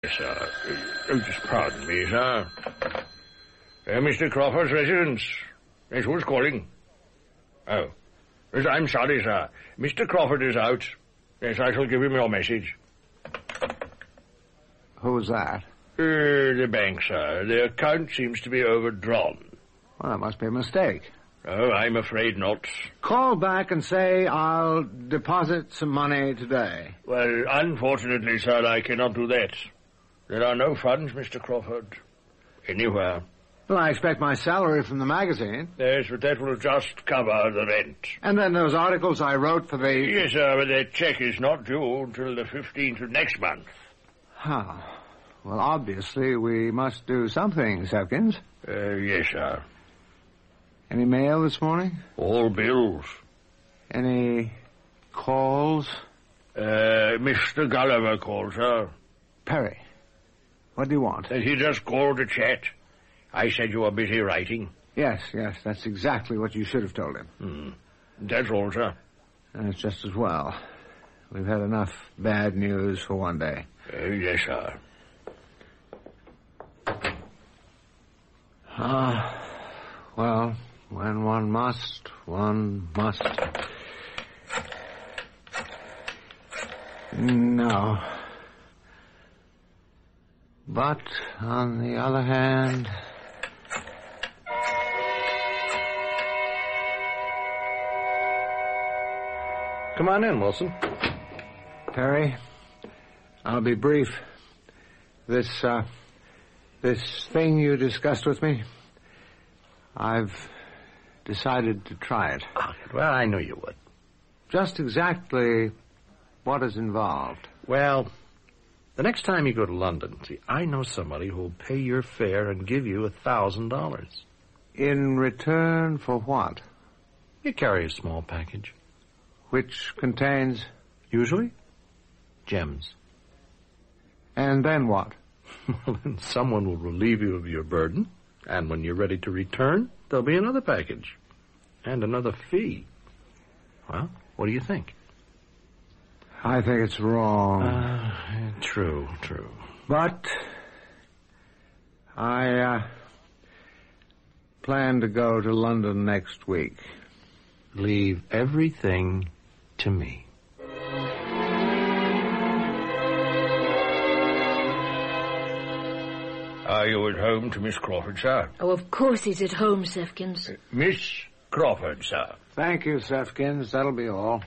Yes, sir. Just pardon me, sir. Mr. Crawford's residence. Yes, who's calling? Oh. Yes, I'm sorry, sir. Mr. Crawford is out. Yes, I shall give him your message. Who's that? The bank, sir. The account seems to be overdrawn. Well, that must be a mistake. Oh, I'm afraid not. Call back and say I'll deposit some money today. Well, unfortunately, sir, I cannot do that. There are no funds, Mr. Crawford. Anywhere. Well, I expect my salary from the magazine. Yes, but that will just cover the rent. And then those articles I wrote for the... Yes, sir, but that cheque is not due until the 15th of next month. Huh. Well, obviously, we must do something, Sevkins. Yes, sir. Any mail this morning? All bills. Any calls? Mr. Gulliver called, sir. Perry, what do you want? He just called to chat. I said you were busy writing. Yes, that's exactly what you should have told him. That's all, sir. That's just as well. We've had enough bad news for one day. Yes, sir. Well, when one must, one must. No. But, on the other hand... Come on in, Wilson. Perry, I'll be brief. This thing you discussed with me, I've decided to try it. Well, I knew you would. Just exactly what is involved. Well, the next time you go to London, see, I know somebody who'll pay your fare and give you $1,000. In return for what? You carry a small package. Which contains... Usually, gems. And then what? Well, then someone will relieve you of your burden, and when you're ready to return, there'll be another package. And another fee. Well, what do you think? I think it's wrong. True. But I plan to go to London next week. Leave everything to me. Are you at home to Miss Crawford, sir? Oh, of course he's at home, Sevkins. Miss Crawford, sir. Thank you, Sevkins. That'll be all.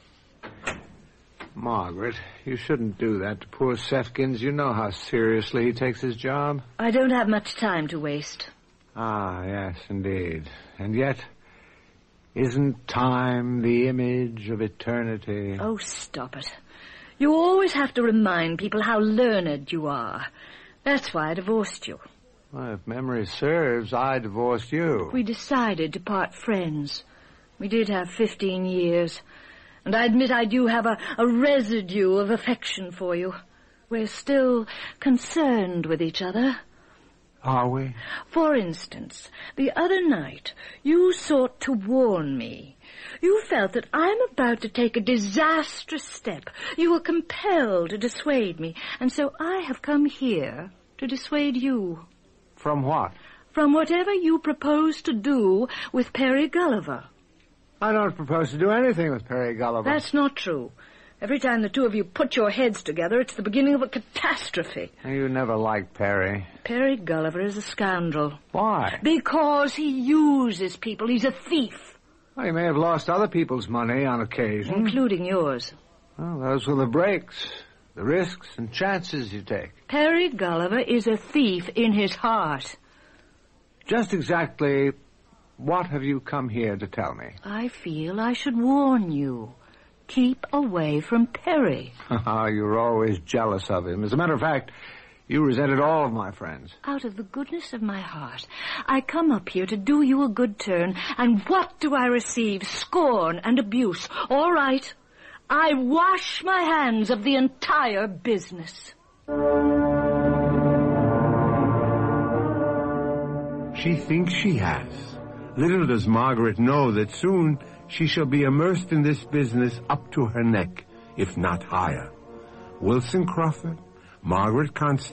Margaret, you shouldn't do that to poor Sevkins. You know how seriously he takes his job. I don't have much time to waste. Ah, yes, indeed. And yet, isn't time the image of eternity? Oh, stop it. You always have to remind people how learned you are. That's why I divorced you. Well, if memory serves, I divorced you. We decided to part friends. We did have 15 years. And I admit I do have a residue of affection for you. We're still concerned with each other. Are we? For instance, the other night, you sought to warn me. You felt that I'm about to take a disastrous step. You were compelled to dissuade me, and so I have come here to dissuade you. From what? From whatever you propose to do with Perry Gulliver. I don't propose to do anything with Perry Gulliver. That's not true. Every time the two of you put your heads together, it's the beginning of a catastrophe. You never liked Perry. Perry Gulliver is a scoundrel. Why? Because he uses people. He's a thief. Well, he may have lost other people's money on occasion. Including yours. Well, those were the breaks, the risks and chances you take. Perry Gulliver is a thief in his heart. Just exactly what have you come here to tell me? I feel I should warn you. Keep away from Perry. You're always jealous of him. As a matter of fact, you resented all of my friends. Out of the goodness of my heart, I come up here to do you a good turn, and what do I receive? Scorn and abuse. All right, I wash my hands of the entire business. She thinks she has. Little does Margaret know that soon she shall be immersed in this business up to her neck, if not higher. Wilson Crawford, Margaret